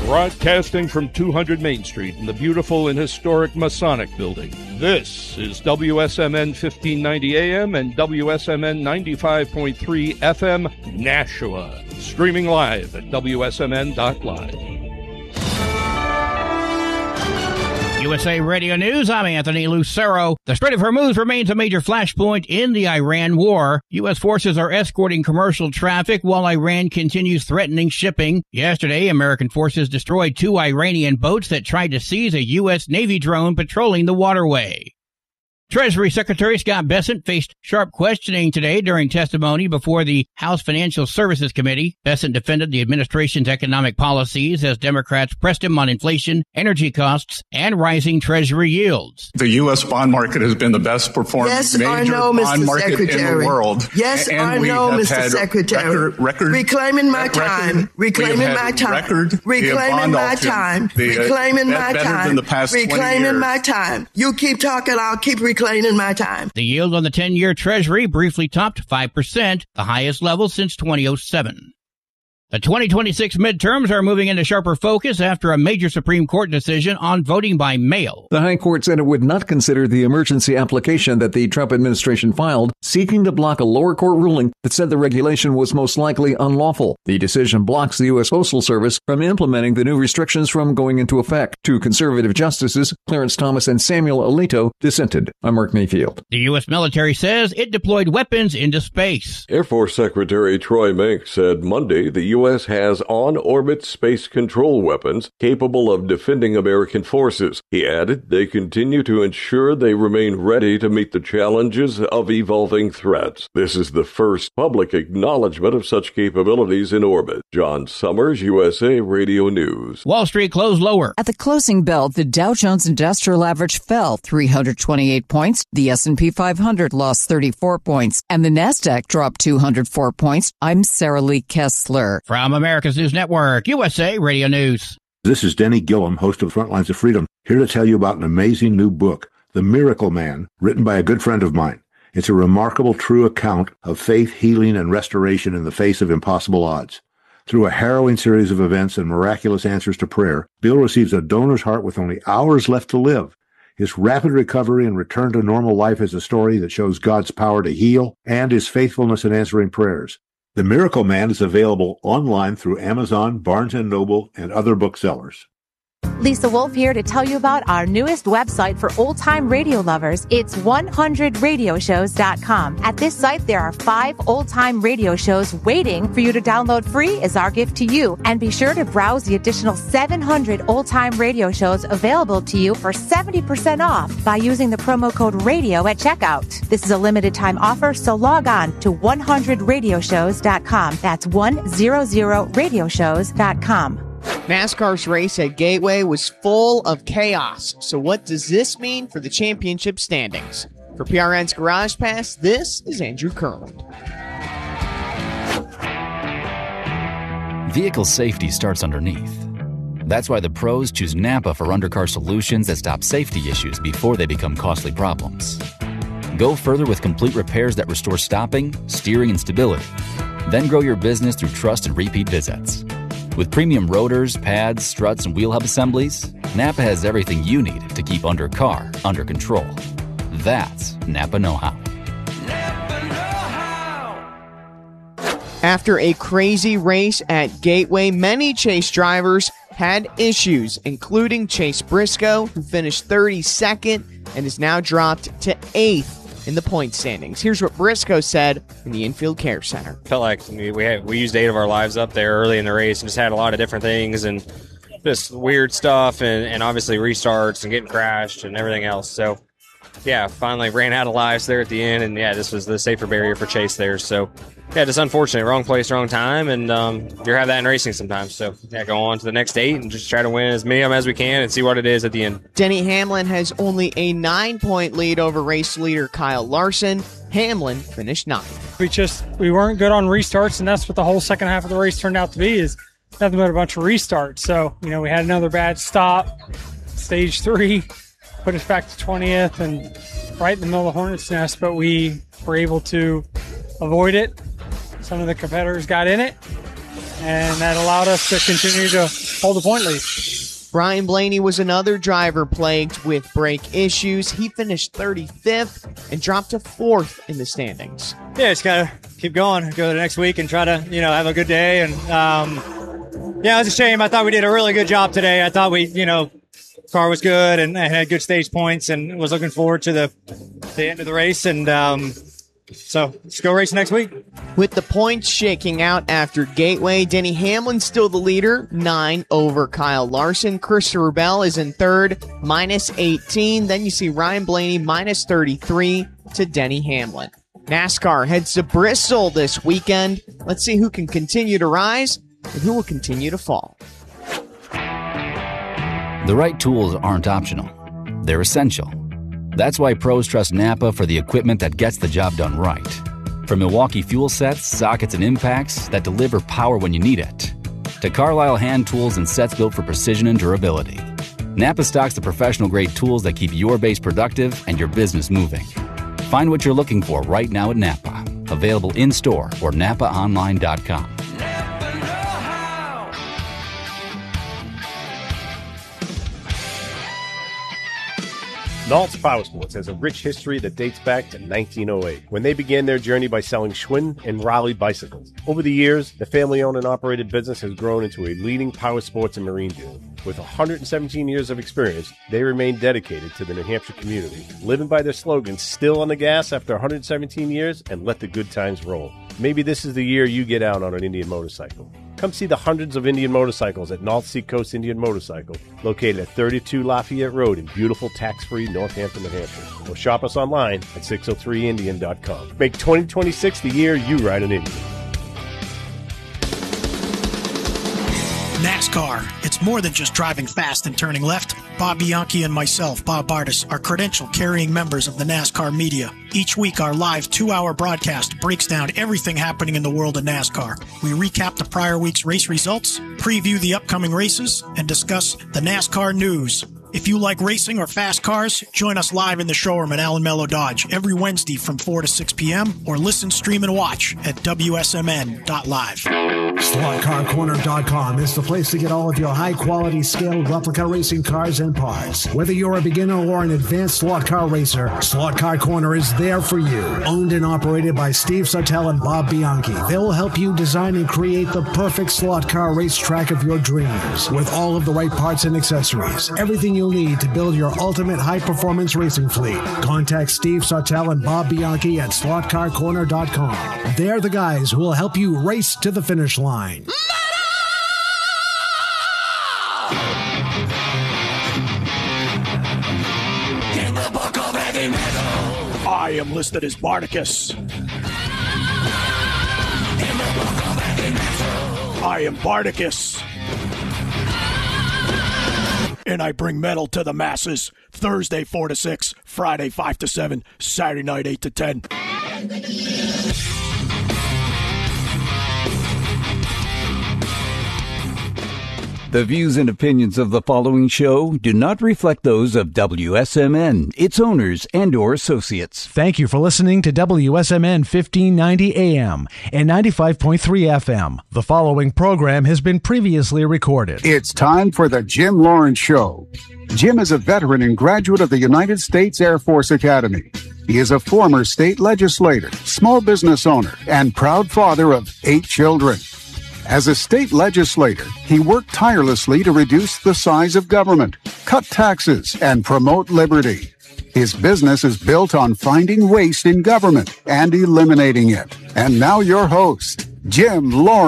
Broadcasting from 200 Main Street in the beautiful and historic Masonic Building. This is WSMN 1590 AM and WSMN 95.3 FM, Nashua. Streaming live at WSMN.live. USA Radio News, I'm Anthony Lucero. The Strait of Hormuz remains a major flashpoint in the Iran war. U.S. forces are escorting commercial traffic while Iran continues threatening shipping. Yesterday, American forces destroyed 2 Iranian boats that tried to seize a U.S. Navy drone patrolling the waterway. Treasury Secretary Scott Bessent faced sharp questioning today during testimony before the House Financial Services Committee. Bessent defended the administration's economic policies as Democrats pressed him on inflation, energy costs, and rising Treasury yields. The U.S. bond market has been the best performing major bond market in the world. Yes or no, Mr. Secretary. Reclaiming my time. Reclaiming my time. Reclaiming my time. Reclaiming my time. Reclaiming my time. You keep talking, I'll keep reclaiming my time. The yield on the 10-year Treasury briefly topped 5%, the highest level since 2007. The 2026 midterms are moving into sharper focus after a major Supreme Court decision on voting by mail. The High Court said it would not consider the emergency application that the Trump administration filed, seeking to block a lower court ruling that said the regulation was most likely unlawful. The decision blocks the U.S. Postal Service from implementing the new restrictions from going into effect. 2 conservative justices, Clarence Thomas and Samuel Alito, dissented. I'm Mark Mayfield. The U.S. military says it deployed weapons into space. Air Force Secretary Troy Mink said Monday the U.S. has on-orbit space control weapons capable of defending American forces. He added they continue to ensure they remain ready to meet the challenges of evolving threats. This is the first public acknowledgement of such capabilities in orbit. John Summers, USA Radio News. Wall Street closed lower. At the closing bell, the Dow Jones Industrial Average fell 328 points. The S&P 500 lost 34 points. And the NASDAQ dropped 204 points. I'm Sarah Lee Kessler. From America's News Network, USA Radio News. This is Denny Gillum, host of Frontlines of Freedom, here to tell you about an amazing new book, The Miracle Man, written by a good friend of mine. It's a remarkable, true account of faith, healing, and restoration in the face of impossible odds. Through a harrowing series of events and miraculous answers to prayer, Bill receives a donor's heart with only hours left to live. His rapid recovery and return to normal life is a story that shows God's power to heal and his faithfulness in answering prayers. The Miracle Man is available online through Amazon, Barnes & Noble, and other booksellers. Lisa Wolf here to tell you about our newest website for old-time radio lovers. It's 100radioshows.com. At this site, there are 5 old-time radio shows waiting for you to download free as our gift to you. And be sure to browse the additional 700 old-time radio shows available to you for 70% off by using the promo code RADIO at checkout. This is a limited-time offer, so log on to 100radioshows.com. That's 100radioshows.com. NASCAR's race at Gateway was full of chaos. So what does this mean for the championship standings? For PRN's Garage Pass, this is Andrew Kurland. Vehicle safety starts underneath. That's why the pros choose Napa for undercar solutions that stop safety issues before they become costly problems. Go further with complete repairs that restore stopping, steering, and stability. Then grow your business through trust and repeat visits. With premium rotors, pads, struts, and wheel hub assemblies, Napa has everything you need to keep undercar under control. That's Napa know-how. After a crazy race at Gateway, many Chase drivers had issues, including Chase Briscoe, who finished 32nd and is now dropped to 8th in the point standings. Here's what Briscoe said in the Infield Care Center. Felt like we used 8 of our lives up there early in the race and just had a lot of different things and just weird stuff and obviously restarts and getting crashed and everything else. So, yeah, finally ran out of lives there at the end, and, yeah, this was the safer barrier for Chase there. So, yeah, just unfortunate. Wrong place, wrong time, and you have that in racing sometimes. So, yeah, go on to the next 8 and just try to win as many of them as we can and see what it is at the end. Denny Hamlin has only a 9-point lead over race leader Kyle Larson. Hamlin finished 9th. We weren't good on restarts, and that's what the whole second half of the race turned out to be, is nothing but a bunch of restarts. So, we had another bad stop, stage 3, put us back to 20th and right in the middle of the hornet's nest, but we were able to avoid it. Some of the competitors got in it, and that allowed us to continue to hold the point lead. Brian Blaney was another driver plagued with brake issues. He finished 35th and dropped to 4th in the standings. Yeah, just gotta keep going, go to the next week and try to, have a good day. And yeah, it was a shame. I thought we did a really good job today. I thought we, car was good and I had good stage points and was looking forward to the end of the race. And so let's go race next week. With the points shaking out after Gateway, Denny Hamlin's still the leader, 9 over Kyle Larson. Christopher Bell is in third, minus 18. Then you see Ryan Blaney, minus 33 to Denny Hamlin. NASCAR heads to Bristol this weekend. Let's see who can continue to rise and who will continue to fall. The right tools aren't optional. They're essential. That's why pros trust Napa for the equipment that gets the job done right. From Milwaukee fuel sets, sockets, and impacts that deliver power when you need it, to Carlisle hand tools and sets built for precision and durability. Napa stocks the professional-grade tools that keep your base productive and your business moving. Find what you're looking for right now at Napa. Available in-store or NapaOnline.com. Nault's Powersports has a rich history that dates back to 1908, when they began their journey by selling Schwinn and Raleigh bicycles. Over the years, the family-owned and operated business has grown into a leading powersports and marine dealer. With 117 years of experience, they remain dedicated to the New Hampshire community, living by their slogan, still on the gas after 117 years, and let the good times roll. Maybe this is the year you get out on an Indian motorcycle. Come see the hundreds of Indian motorcycles at North Seacoast Indian Motorcycle, located at 32 Lafayette Road in beautiful tax-free Northampton, New Hampshire. Or shop us online at 603indian.com. Make 2026 the year you ride an Indian. NASCAR. It's more than just driving fast and turning left. Bob Bianchi and myself, Bob Bartis, are credential-carrying members of the NASCAR media. Each week, our live 2-hour broadcast breaks down everything happening in the world of NASCAR. We recap the prior week's race results, preview the upcoming races, and discuss the NASCAR news. If you like racing or fast cars, join us live in the showroom at Allen Mello Dodge every Wednesday from 4 to 6 p.m. or listen, stream, and watch at WSMN.live. SlotCarCorner.com is the place to get all of your high-quality scaled replica racing cars and parts. Whether you're a beginner or an advanced slot car racer, Slot Car Corner is there for you. Owned and operated by Steve Sartell and Bob Bianchi, they will help you design and create the perfect slot car racetrack of your dreams with all of the right parts and accessories. Everything you'll need to build your ultimate high-performance racing fleet. Contact Steve Sartell and Bob Bianchi at SlotCarCorner.com. They're the guys who will help you race to the finish line. In the book of heavy metal, I am listed as Bardicus. In the book of heavy metal, I am Bardicus. And I bring metal to the masses. Thursday 4 to 6, Friday 5 to 7, Saturday night 8 to 10. The views and opinions of the following show do not reflect those of WSMN, its owners, and or associates. Thank you for listening to WSMN 1590 AM and 95.3 FM. The following program has been previously recorded. It's time for the Jim Lawrence Show. Jim is a veteran and graduate of the United States Air Force Academy. He is a former state legislator, small business owner, and proud father of 8 children. As a state legislator, he worked tirelessly to reduce the size of government, cut taxes, and promote liberty. His business is built on finding waste in government and eliminating it. And now your host, Jim Lawrence.